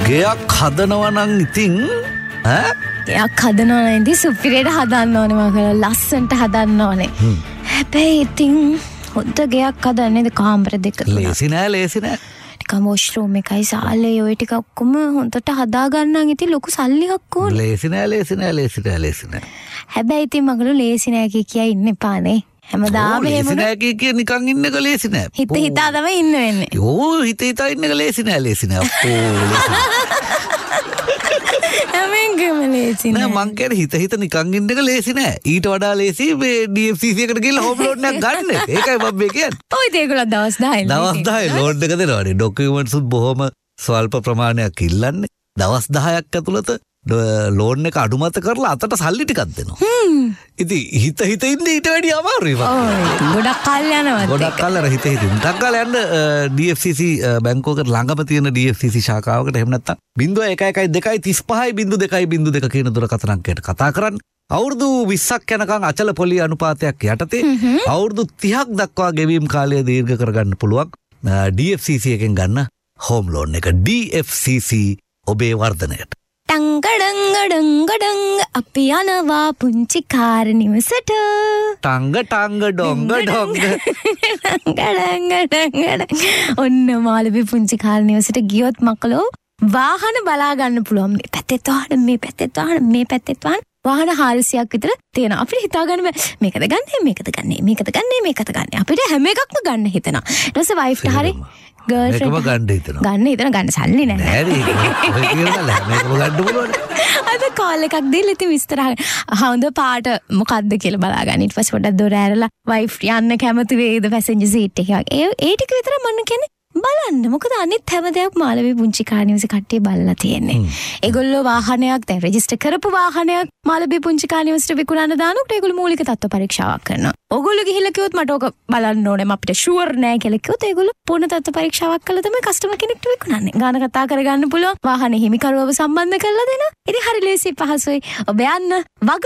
ගෙයක් හදනවා නම් ඉතින් ඈ ගෙයක් හදනවා නම් ඉතින් සුපිරියට හදන්න ඕනේ මකල ලස්සනට හදන්න ඕනේ. හැබැයි ඉතින් හොඳ ගෙයක් හදන්නේ කාමර දෙක. ලේසි නෑ. ටික වොෂ්රූම් එකයි සාලේ ඔය ටික ඔක්කොම හොඳට හදා ගන්න ඉතින් ලොකු සල්ලියක් ඕනේ. ලේසි නෑ. හැබැයි ඉතින් මගලු ලේසි නෑ කිය ඉන්න එපානේ. හැමදාම ලේසි නෑ කිය නිකන් ඉන්න එක ලේසි නෑ. හිත හිතා තමයි ඉන්න වෙන්නේ. යෝ හිත හිතා ඉන්න එක ලේසි නෑ. හැමෙන්ගම ලේසි නෑ. මං කියන්නේ හිත නිකන් ඉන්න එක ලේසි නෑ. ඊට වඩා ලේසි මේ DFCC එකට ගිහලා හෝම් ලෝන් එකක් ගන්න. ඒකයි මම මේ කියන්නේ. ඔය ඒගොල්ලෝ දවස් 10 ලෝන් එක දෙනවානේ. ඩොකියුමන්ට්ස් උත් බොහොම ස්වල්ප ප්‍රමාණයක් ඉල්ලන්නේ. දවස් 10ක් ඇතුළත ලෝන් එක අඩුමත කරලා අතට සල්ලි ටිකක් දෙනවා. ඉතින් හිත ඉන්නේ ඊට වැඩිය අමාරුයි මම. ගොඩක් කල් යනවා. ගොඩක් කල් අර හිත මුටක් ගාලා යන්න DFCC බැංකුවකට ළඟම තියෙන DFCC ශාඛාවකට එහෙම නැත්නම් 011235.02.02 කියන දුරකථන අංකයට කතා කරන්න. අවුරුදු 20ක් යනකම් අචල පොලි අනුපාතයක් යටතේ අවුරුදු 30ක් දක්වා ගෙවීම් කාලය දීර්ඝ කරගන්න පුළුවන් DFCC එකෙන් ගන්න හෝම් ලෝන් එක. DFCC ඔබේ වර්ධනයට. ටංගඩංගඩංගඩංග අපි යනවා පුංචි කාර් නිවසට. ටංග ඩොංග ඩංගඩංගඩංගඩ. ඔන්න මාළඹේ පුංචි කාර් නිවසට ගියොත් මකලෝ වාහන බලා ගන්න පුළුවන්. මේ පැත්තේ තවහන මේ පැත්තේ තවහන වාහන 400ක් විතර තියෙනවා. අපිට හිතා ගන්න බෑ මේකද ගන්න. අපිට හැම එකක්ම ගන්න හිතනවා. ඊට පස්සේ වයිෆ්ට හරි ගර්ල්ෆ්‍රෙන්ඩ් ගන්න සල්ලි නැහැ. අද කෝල් එකක් දීලා ඉතින් විස්තර හොඳ පාට මොකද්ද කියලා බලා ගන්න. ඊට පස්සේ පොඩ්ඩක් දොර ඇරලා වයිෆ් යන්න කැමති වේද පැසෙන්ජර් සීට් එකේ වගේ. ඒ ටික විතර මම කියන්නේ බලන්න. මොකද අනිත් හැම දෙයක් මාළඹේ පුංචි කාර් නිවසේ කට්ටිය බලලා තියෙන්නේ. ඒගොල්ලෝ වාහනයක් දැන් රෙජිස්ටර් කරපු වාහනයක් මාළඹේ පුංචි කාර් නිවසේට විකුණන්න දානකොට ඒගොල්ලෝ මූලික තත්ත්ව පරීක්ෂාවක් කරනවා. ඕගොල්ලෝ ගිහිල්ලා කිව්වොත් මට ඕක බලන්න ඕනේ මම අපිට ෂුවර් නෑ කියලා කිව්වොත් ඒගොල්ලෝ පූර්ණ තත්ත්ව පරීක්ෂාවක් කළා තමයි කස්ටමර් කෙනෙක්ට විකුණන්නේ. ගාන කතා කරගන්න පුළුවන් වාහනේ හිමිකරුවව සම්බන්ධ කරලා දෙනවා. ඉතින් හරි ලේසි පහසුයි. ඔබ යන්න